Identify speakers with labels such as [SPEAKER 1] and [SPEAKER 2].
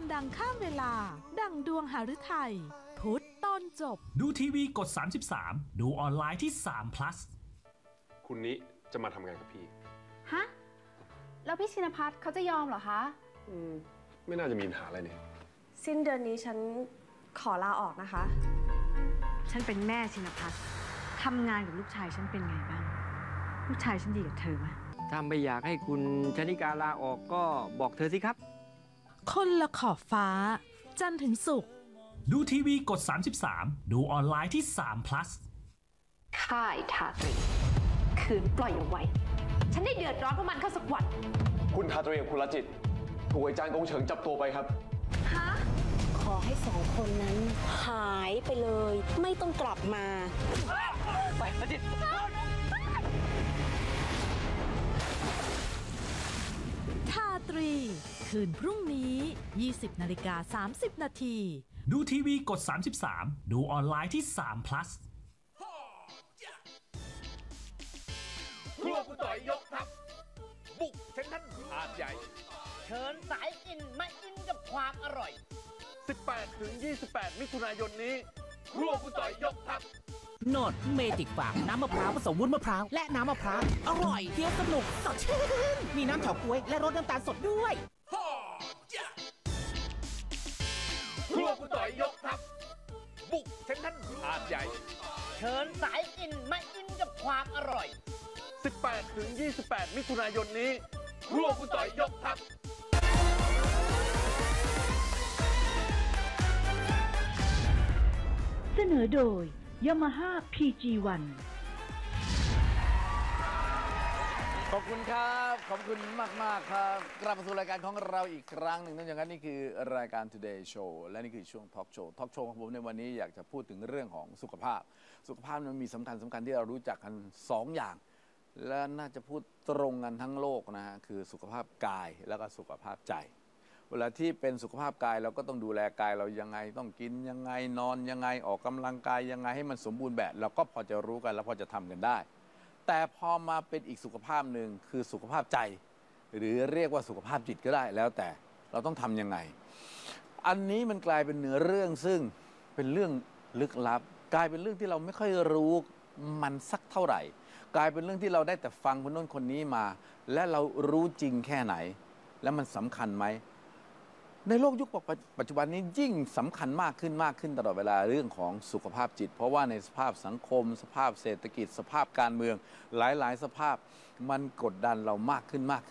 [SPEAKER 1] ดังข้ามเวลาดังดวงหฤทัยพุธตอนจบ
[SPEAKER 2] ดูทีวีกด33ดูออนไลน์ที่3 plus
[SPEAKER 3] คุณนี้จะมาทำงานกับพี่
[SPEAKER 4] ฮะแล้วพี่ชินภัทรเขาจะยอมเหรอคะ
[SPEAKER 3] ไม่น่าจะมีปัญหาอะไรเนี่ย
[SPEAKER 5] สิ้นเดือนนี้ฉันขอลาออกนะคะ
[SPEAKER 6] ฉันเป็นแม่ชินภัทรทำงานกับลูกชายฉันเป็นไงบ้างลูกชายฉันดีกับเธอไหม
[SPEAKER 7] ถ้าไม่อยากให้คุณชนิกาลาออกก็บอกเธอสิครับ
[SPEAKER 1] คนละขอบฟ้าจันทร์ถึงศุกร์
[SPEAKER 2] ดูทีวีกด33ดูออนไลน์ที่3 plus
[SPEAKER 8] ค่ายทาตรีคืนปล่อยเอาไว้ฉันได้เดือดร้อนเพราะมันเข้าสักวัน
[SPEAKER 3] คุณทาตรีกับคุณรจิตถูกอาจารย์กงเฉิงจับตัวไปครับ
[SPEAKER 8] ฮะ
[SPEAKER 5] ขอให้สองคนนั้นหายไปเลยไม่ต้องกลับมา
[SPEAKER 7] ไปรจิต
[SPEAKER 1] ทาตรีคืนพรุ่งนี้ 20:30 นาที
[SPEAKER 2] ดูทีวีกด33ดูออนไลน์ที่3 plus
[SPEAKER 9] ครัวคุณต่อยยกทัพบุกเซ็นทรัลหาดใหญ่
[SPEAKER 10] เชิญสายอินมาอินกับความอร่อย
[SPEAKER 9] 18 ถึง 28 มิถุนายนนี้ครัวคุณต่อยยกทัพ
[SPEAKER 10] โนดเมจิกฟาร์มน้ำมะพร้าวผสมวุ้นมะพร้าวและน้ำมะพร้าวอร่อยเคี้ยวสนุกสดชื่นมีน้ำเฉาก๊วยและรสน้ำตาลสดด้วย
[SPEAKER 9] ครัวคุณต่อยยกทัพบุกเซ็นทรัลหาดใหญ่
[SPEAKER 10] เชิญสายอินมาอินกับความอร่อย
[SPEAKER 9] 18 ถึง 28 มิถุนายนนี้ครัวคุณต่อยยกทัพ
[SPEAKER 1] เสนอโดย Yamaha PG1
[SPEAKER 11] ขอบคุณครับขอบคุณมากๆครับกลับมาสู่รายการของเราอีกครั้งหนึ่งนั่นอย่างนั้นนี่คือรายการ Today Show และนี่คือช่วง Talk Show ของผมในวันนี้อยากจะพูดถึงเรื่องของสุขภาพมันมีสำคัญที่เรารู้จักกัน2อย่างและน่าจะพูดตรงกันทั้งโลกนะฮะคือสุขภาพกายแล้วก็สุขภาพใจเวลาที่เป็นสุขภาพกายเราก็ต้องดูแลกายเรายังไงต้องกินยังไงนอนยังไงออกกำลังกายยังไงให้มันสมบูรณ์แบบเราก็พอจะรู้กันแล้วพอจะทำกันได้แต่พอมาเป็นอีกสุขภาพหนึ่งคือสุขภาพใจหรือเรียกว่าสุขภาพจิตก็ได้แล้วแต่เราต้องทำยังไงอันนี้มันกลายเป็นเนื้อเรื่องซึ่งเป็นเรื่องลึกลับกลายเป็นเรื่องที่เราไม่ค่อยรู้มันสักเท่าไหร่กลายเป็นเรื่องที่เราได้แต่ฟังคนโน้นคนนี้มาและเรารู้จริงแค่ไหนและมันสำคัญไหมในโลกยุคปัจจุบันนี้ยิ่งสำคัญมากขึ้นตลอดเวลาเรื่องของสุขภาพจิตเพราะว่าในสภาพสังคมสภาพเศรษฐกิจสภาพการเมืองหลายๆสภาพมันกดดันเรามากขึ้น